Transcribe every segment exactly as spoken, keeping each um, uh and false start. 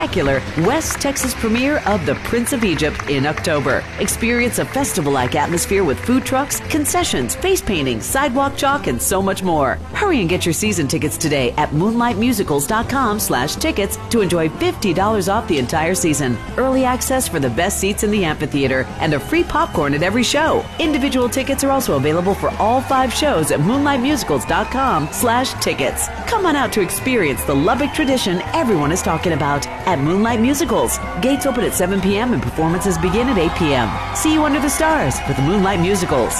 spectacular West Texas premiere of The Prince of Egypt in October. Experience a festival-like atmosphere with food trucks, concessions, face painting, sidewalk chalk, and so much more. Hurry and get your season tickets today at moonlightmusicals.com slash tickets to enjoy fifty dollars off the entire season, early access for the best seats in the amphitheater, and a free popcorn at every show. Individual tickets are also available for all five shows at moonlightmusicals.com slash tickets. Come on out to experience the Lubbock tradition everyone is talking about at Moonlight Musicals. Gates open at seven p.m. and performances begin at eight p.m. See you under the stars with the Moonlight Musicals.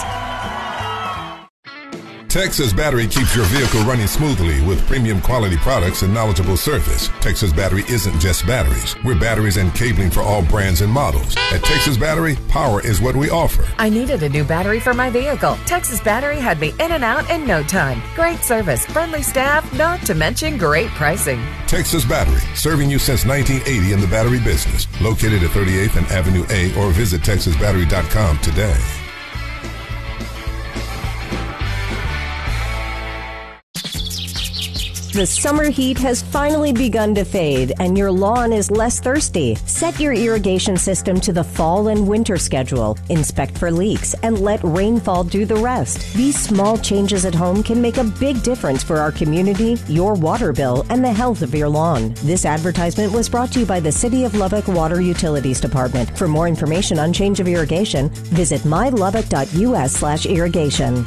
Texas Battery keeps your vehicle running smoothly with premium quality products and knowledgeable service. Texas Battery isn't just batteries. We're batteries and cabling for all brands and models. At Texas Battery, power is what we offer. I needed a new battery for my vehicle. Texas Battery had me in and out in no time. Great service, friendly staff, not to mention great pricing. Texas Battery, serving you since nineteen eighty in the battery business. Located at thirty-eighth and Avenue A, or visit texas battery dot com today. The summer heat has finally begun to fade, and your lawn is less thirsty. Set your irrigation system to the fall and winter schedule. Inspect for leaks and let rainfall do the rest. These small changes at home can make a big difference for our community, your water bill, and the health of your lawn. This advertisement was brought to you by the City of Lubbock Water Utilities Department. For more information on change of irrigation, visit my lubbock dot u s slash irrigation.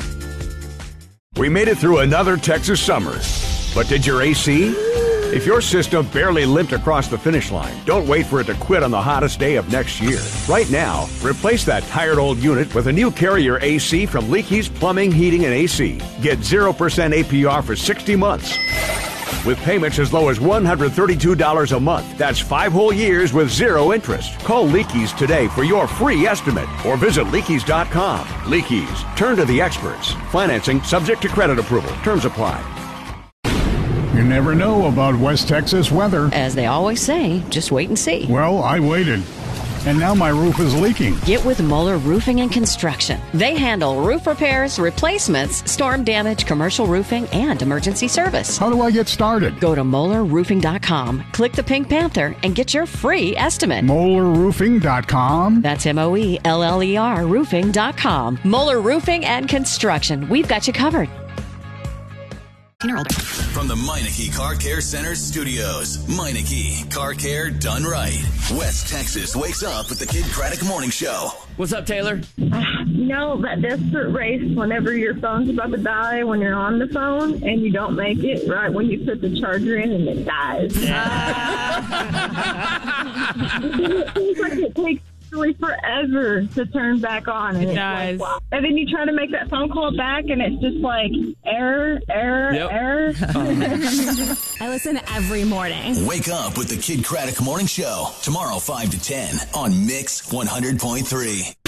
We made it through another Texas summer. But did your A C? If your system barely limped across the finish line, don't wait for it to quit on the hottest day of next year. Right now, replace that tired old unit with a new Carrier A C from Leakey's Plumbing, Heating, and A C. Get zero percent A P R for sixty months. With payments as low as one hundred thirty-two dollars a month. That's five whole years with zero interest. Call Leakey's today for your free estimate or visit leakeys dot com. Leakey's. Turn to the experts. Financing subject to credit approval. Terms apply. You never know about West Texas weather. As they always say, just wait and see. Well, I waited. And now my roof is leaking. Get with Moeller Roofing and Construction. They handle roof repairs, replacements, storm damage, commercial roofing, and emergency service. How do I get started? Go to moeller roofing dot com, click the pink panther, and get your free estimate. moeller roofing dot com? That's M O E L L E R roofing dot com. Moeller Roofing and Construction. We've got you covered. From the Meineke Car Care Center studios, Meineke Car Care done right. West Texas wakes up with the Kid Craddock Morning Show. What's up, Taylor? Uh, you know, that desperate race whenever your phone's about to die when you're on the phone and you don't make it right when you put the charger in and it dies. Yeah. It seems like it takes really forever to turn back on. And it it's does. Like, wow. And then you try to make that phone call back and it's just like error, error, yep. error. I listen every morning. Wake up with the Kid Craddock Morning Show tomorrow five to ten on Mix one hundred point three.